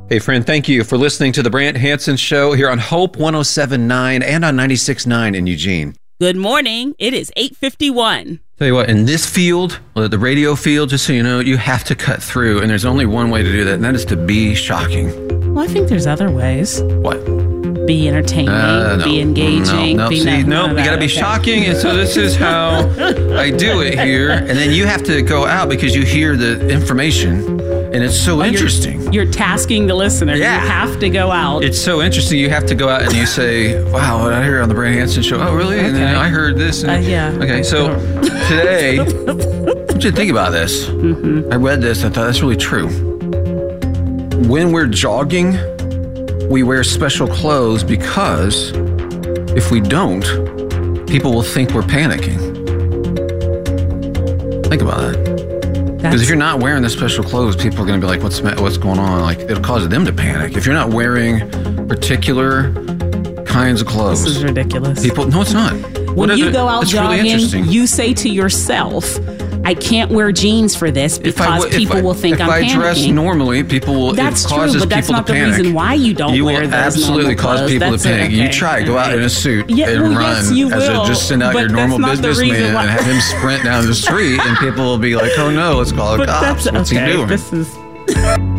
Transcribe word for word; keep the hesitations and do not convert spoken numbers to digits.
Hey, friend, thank you for listening to the Brant Hansen Show here on Hope one oh seven point nine and on ninety-six point nine in Eugene. Good morning. It is eight fifty-one. Tell you what, in this field, the radio field, just so you know, you have to cut through, and there's only one way to do that, and that is to be shocking. Well, I think there's other ways. What? Be entertaining, Uh, no. be engaging. No, no, be see, no, no, we got to be okay. shocking, and so this is how I do it here. And then you have to go out because you hear the information, and it's so Oh, you're- interesting. You're, tasking the listener. Yeah. You have to go out. It's so interesting. You have to go out and you say, wow, what I heard on the Brant Hansen Show. Oh, really? And then Okay. I heard this. And, Uh, yeah. Okay, so today, I want you to think about this. Mm-hmm. I read this. I thought that's really true. When we're jogging, we wear special clothes because if we don't, people will think we're panicking. Think about that. Because if you're not wearing the special clothes, people are going to be like, what's what's going on? Like, it'll cause them to panic. If you're not wearing particular kinds of clothes. This is ridiculous. People, no, it's not. When What you is it? go out It's really jogging, interesting. you say to yourself, I can't wear jeans for this If I because w- if people I- will think if I'm I panicking. dress normally, people will. That's it true, causes but that's people not to the panic. reason why you don't you wear will those absolutely normal cause clothes. people That's to it, panic. You okay, try, go out okay. in a suit Yeah, and well, run yes, you as a will, just send out but your that's normal not the reason businessman why- and have him sprint down the street, and people will be like, "Oh no, let's call the But cops. that's What's okay. he doing?" This is